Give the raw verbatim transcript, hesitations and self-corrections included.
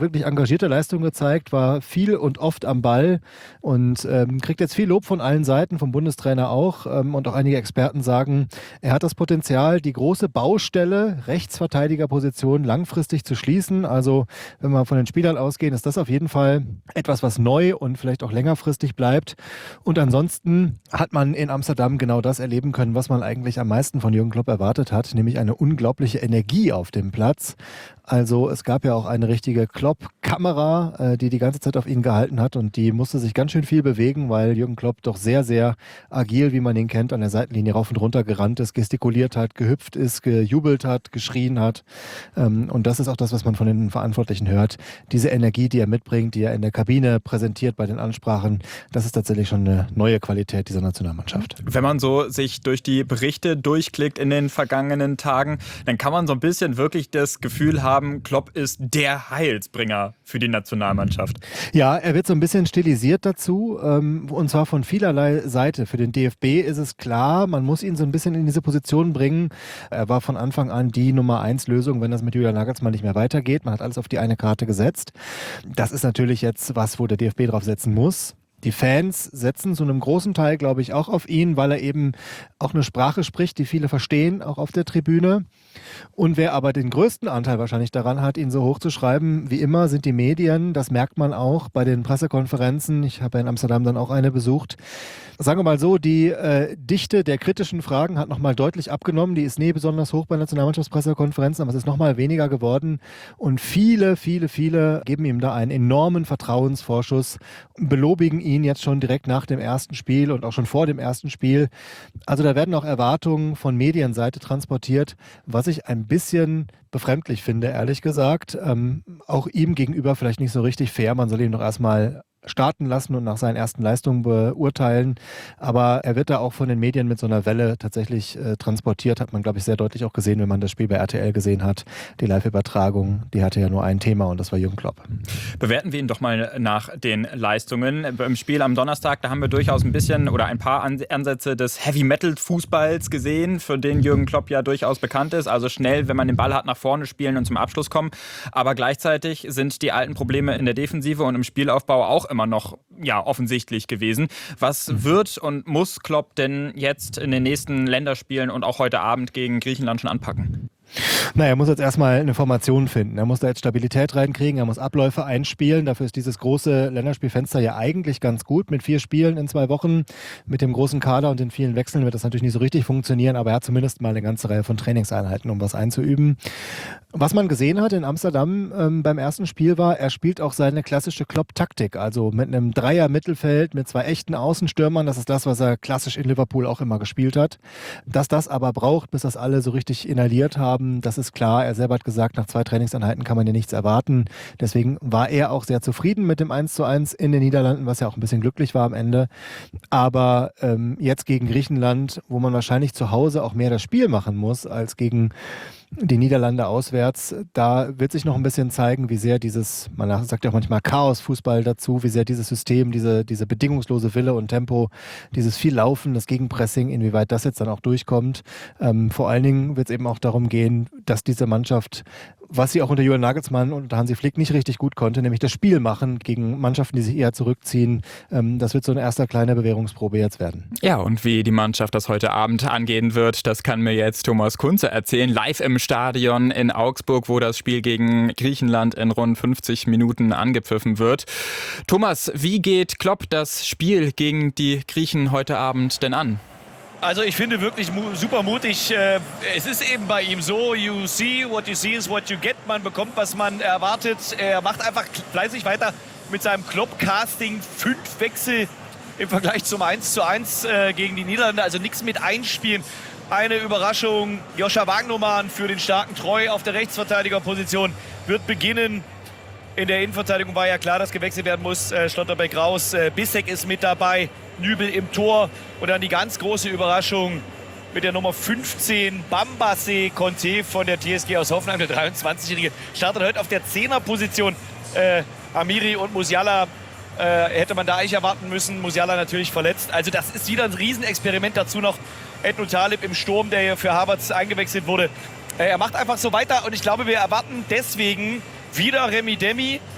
wirklich engagierte Leistung gezeigt, war viel und oft am Ball und ähm, kriegt jetzt viel Lob von allen Seiten, vom Bundestrainer auch. Ähm, und auch einige Experten sagen, er hat das Potenzial, die große Baustelle Rechtsverteidigerposition langfristig zu schließen. Also wenn wir von den Spielern ausgehen, ist das auf jeden Fall etwas, was neu und vielleicht auch längerfristig bleibt. Und ansonsten hat man in Amsterdam genau das erleben können, was man eigentlich am meisten von Jürgen Klopp erwartet hat, nämlich eine unglaubliche Energie auf dem Platz. Also es gab ja auch eine richtige Klopp-Kamera, äh, die die ganze Zeit auf ihn gehalten hat und die musste sich ganz schön viel bewegen, weil Jürgen Klopp doch sehr, sehr agil, wie man ihn kennt, an der Seitenlinie rauf und runter gerannt ist, gestikuliert hat, gehüpft ist, gejubelt hat, geschrien hat. Ähm, und das ist auch das, was man von den Verantwortlichen hört. Diese Energie, die er mitbringt, die er in der Kabine präsentiert bei den Ansprachen, das ist tatsächlich schon eine neue Qualität dieser Nationalmannschaft. Wenn man so sich durch die Berichte durchklickt in den vergangenen Tagen, dann kann man so ein bisschen wirklich das Gefühl haben, Klopp ist der Heilsbringer für die Nationalmannschaft. Ja, er wird so ein bisschen stilisiert dazu, ähm, und zwar von vielerlei Seite. Für den D F B ist es klar, man muss ihn so ein bisschen in diese Position bringen. Er war von Anfang an die Nummer eins Lösung, wenn das mit Julian Nagelsmann nicht mehr weitergeht. Man hat alles auf die eine Karte gesetzt. Das ist natürlich jetzt was, wo der D F B drauf setzen muss. Die Fans setzen zu einem großen Teil, glaube ich, auch auf ihn, weil er eben auch eine Sprache spricht, die viele verstehen, auch auf der Tribüne. Und wer aber den größten Anteil wahrscheinlich daran hat, ihn so hochzuschreiben, wie immer, sind die Medien. Das merkt man auch bei den Pressekonferenzen. Ich habe ja in Amsterdam dann auch eine besucht. Sagen wir mal so, die äh, Dichte der kritischen Fragen hat nochmal deutlich abgenommen. Die ist nie besonders hoch bei Nationalmannschaftspressekonferenzen, aber es ist nochmal weniger geworden. Und viele, viele, viele geben ihm da einen enormen Vertrauensvorschuss, belobigen ihn jetzt schon direkt nach dem ersten Spiel und auch schon vor dem ersten Spiel. Also da werden auch Erwartungen von Medienseite transportiert, was ich ein bisschen befremdlich finde, ehrlich gesagt. Ähm, auch ihm gegenüber vielleicht nicht so richtig fair. Man soll ihn doch erstmal starten lassen und nach seinen ersten Leistungen beurteilen. Aber er wird da auch von den Medien mit so einer Welle tatsächlich äh, transportiert, hat man, glaube ich, sehr deutlich auch gesehen, wenn man das Spiel bei R T L gesehen hat. Die Live-Übertragung, die hatte ja nur ein Thema und das war Jürgen Klopp. Bewerten wir ihn doch mal nach den Leistungen. Beim Spiel am Donnerstag, da haben wir durchaus ein bisschen oder ein paar Ansätze des Heavy-Metal-Fußballs gesehen, für den Jürgen Klopp ja durchaus bekannt ist. Also schnell, wenn man den Ball hat, nach vorne spielen und zum Abschluss kommen. Aber gleichzeitig sind die alten Probleme in der Defensive und im Spielaufbau auch immer noch ja, offensichtlich gewesen. Was wird und muss Klopp denn jetzt in den nächsten Länderspielen und auch heute Abend gegen Griechenland schon anpacken? Naja, er muss jetzt erstmal eine Formation finden. Er muss da jetzt Stabilität reinkriegen, er muss Abläufe einspielen. Dafür ist dieses große Länderspielfenster ja eigentlich ganz gut. Mit vier Spielen in zwei Wochen, mit dem großen Kader und den vielen Wechseln wird das natürlich nicht so richtig funktionieren, aber er hat zumindest mal eine ganze Reihe von Trainingseinheiten, um was einzuüben. Was man gesehen hat in Amsterdam ähm, beim ersten Spiel war, er spielt auch seine klassische Klopp-Taktik, also mit einem Dreier-Mittelfeld, mit zwei echten Außenstürmern. Das ist das, was er klassisch in Liverpool auch immer gespielt hat. Dass das aber braucht, bis das alle so richtig inhaliert haben, das ist klar. Er selber hat gesagt, nach zwei Trainingseinheiten kann man ja nichts erwarten. Deswegen war er auch sehr zufrieden mit dem eins zu eins in den Niederlanden, was ja auch ein bisschen glücklich war am Ende. Aber ähm, jetzt gegen Griechenland, wo man wahrscheinlich zu Hause auch mehr das Spiel machen muss als gegen die Niederlande auswärts, da wird sich noch ein bisschen zeigen, wie sehr dieses, man sagt ja auch manchmal Chaos-Fußball dazu, wie sehr dieses System, diese, diese bedingungslose Wille und Tempo, dieses viel Laufen, das Gegenpressing, inwieweit das jetzt dann auch durchkommt. Ähm, vor allen Dingen wird es eben auch darum gehen, dass diese Mannschaft, was sie auch unter Julian Nagelsmann und unter Hansi Flick nicht richtig gut konnte, nämlich das Spiel machen gegen Mannschaften, die sich eher zurückziehen. Ähm, das wird so eine erste kleine Bewährungsprobe jetzt werden. Ja, und wie die Mannschaft das heute Abend angehen wird, das kann mir jetzt Thomas Kunze erzählen, live im Stadion in Augsburg, wo das Spiel gegen Griechenland in rund fünfzig Minuten angepfiffen wird. Thomas, wie geht Klopp das Spiel gegen die Griechen heute Abend denn an? Also ich finde wirklich mu- super mutig. Äh, es ist eben bei ihm so, you see what you see is what you get. Man bekommt, was man erwartet. Er macht einfach fleißig weiter mit seinem Klopp-Casting. Fünf Wechsel im Vergleich zum eins zu eins äh, gegen die Niederlande. Also nichts mit einspielen. Eine Überraschung. Joscha Wagnumann für den starken Treu auf der Rechtsverteidigerposition wird beginnen. In der Innenverteidigung war ja klar, dass gewechselt werden muss. Äh, Schlotterbeck raus, äh, Bissek ist mit dabei, Nübel im Tor. Und dann die ganz große Überraschung mit der Nummer fünfzehn, Bambase Conte von der T S G aus Hoffenheim. Der dreiundzwanzigjährige startet heute auf der Zehnerposition. Äh, Amiri und Musiala äh, hätte man da eigentlich erwarten müssen. Musiala natürlich verletzt. Also das ist wieder ein Riesenexperiment. Dazu noch Ednou Talib im Sturm, der hier für Havertz eingewechselt wurde. Äh, er macht einfach so weiter und ich glaube, wir erwarten deswegen wieder Remi Demi